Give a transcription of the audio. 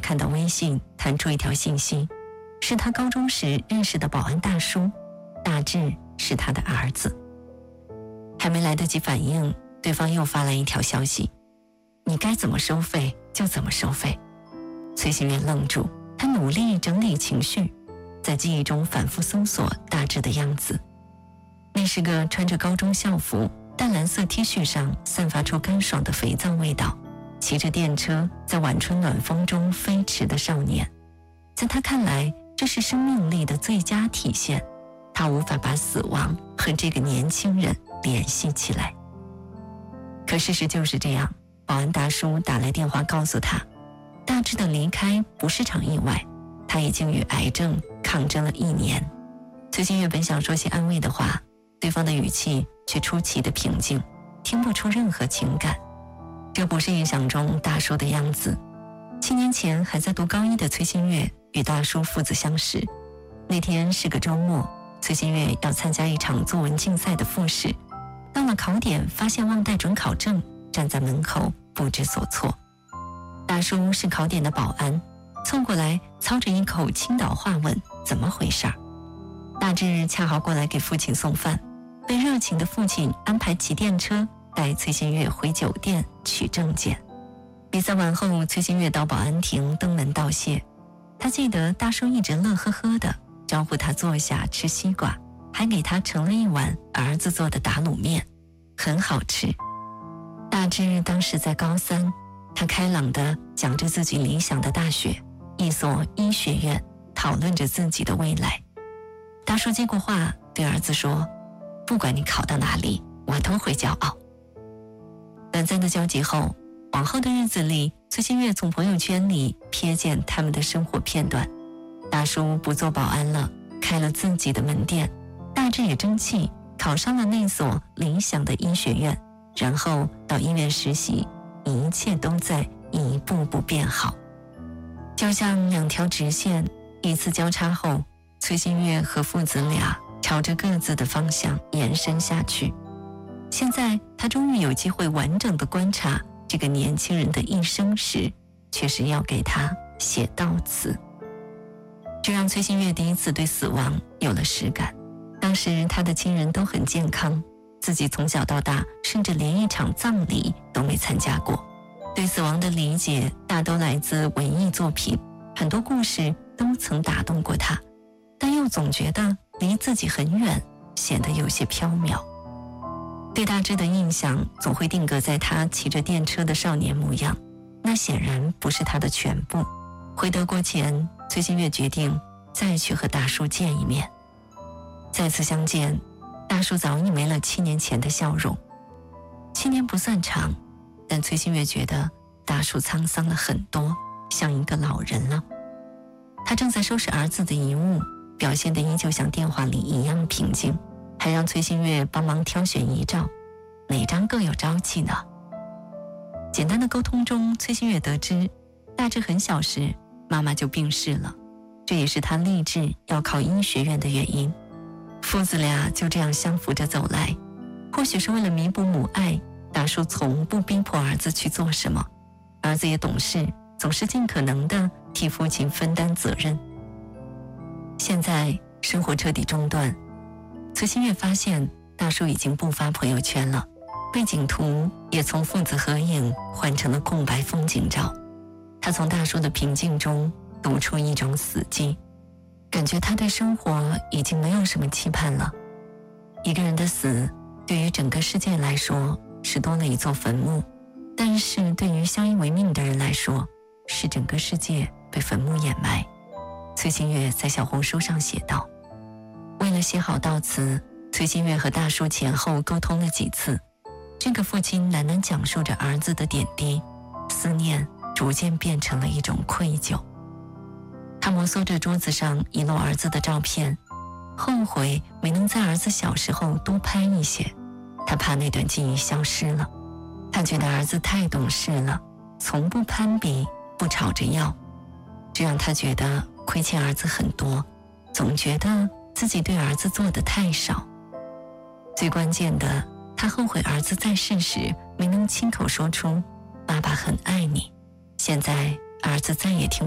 看到微信弹出一条信息，是他高中时认识的保安大叔，大致是他的儿子。还没来得及反应，对方又发来一条消息：你该怎么收费就怎么收费。崔心月愣住，他努力整理情绪，在记忆中反复搜索大致的样子。那是个穿着高中校服，淡蓝色 T 恤上散发出干爽的肥皂味道，骑着电车在晚春暖风中飞驰的少年。在他看来，这是生命力的最佳体现，他无法把死亡和这个年轻人联系起来。可事实就是这样，保安大叔打来电话告诉他，大致的离开不是场意外，他已经与癌症抗争了1年。崔心月本想说些安慰的话，对方的语气却出奇的平静，听不出任何情感。这不是印象中大叔的样子。7年前还在读高1的崔心月与大叔父子相识，那天是个周末，崔心月要参加一场作文竞赛的复试，到了考点发现忘带准考证，站在门口不知所措。大叔是考点的保安，凑过来操着一口青岛话问怎么回事儿。大致恰好过来给父亲送饭，被热情的父亲安排骑电车带崔心月回酒店取证件。比赛完后，崔心月到保安亭登门道谢。他记得大叔一直乐呵呵的招呼他坐下吃西瓜，还给他盛了一碗儿子做的打卤面，很好吃。大致当时在高3，他开朗地讲着自己理想的大学，一所医学院，讨论着自己的未来。大叔接过话对儿子说，不管你考到哪里，我都会骄傲。短暂的交集后，往后的日子里，崔心月从朋友圈里瞥见他们的生活片段。大叔不做保安了，开了自己的门店，大致也争气，考上了那所理想的医学院，然后到医院实习，一切都在一步步变好。就像2条直线，一次交叉后，崔心月和父子俩朝着各自的方向延伸下去。现在他终于有机会完整的观察这个年轻人的一生时，却是要给他写悼词。这让崔心月第一次对死亡有了实感。当时他的亲人都很健康，自己从小到大甚至连一场葬礼都没参加过。对死亡的理解大都来自文艺作品，很多故事都曾打动过他，但又总觉得离自己很远，显得有些缥缈。对大致的印象总会定格在他骑着电车的少年模样，那显然不是他的全部。回德国前，崔心月决定再去和大叔见一面。再次相见，大叔早已没了7年前的笑容。7年不算长，但崔心月觉得大叔沧桑了很多，像一个老人了。他正在收拾儿子的遗物，表现得依旧像电话里一样平静，还让崔心月帮忙挑选遗照，哪张更有朝气呢？简单的沟通中，崔心月得知，大致很小时妈妈就病逝了，这也是他立志要考医学院的原因。父子俩就这样相扶着走来，或许是为了弥补母爱，大叔从不逼迫儿子去做什么，儿子也懂事，总是尽可能地替父亲分担责任。现在生活彻底中断，崔心月发现大叔已经不发朋友圈了，背景图也从父子合影换成了空白风景照。他从大叔的平静中读出一种死寂，感觉他对生活已经没有什么期盼了。一个人的死对于整个世界来说是多了一座坟墓，但是对于相依为命的人来说，是整个世界被坟墓掩埋。崔心月在小红书上写道，为了写好悼词，崔心月和大叔前后沟通了几次。这个父亲喃喃讲述着儿子的点滴，思念逐渐变成了一种愧疚。他摩挲着桌子上遗落儿子的照片，后悔没能在儿子小时候多拍一些，他怕那段记忆消失了。他觉得儿子太懂事了，从不攀比，不吵着要，这让他觉得亏欠儿子很多，总觉得自己对儿子做的太少。最关键的，他后悔儿子在世时没能亲口说出爸爸很爱你，现在儿子再也听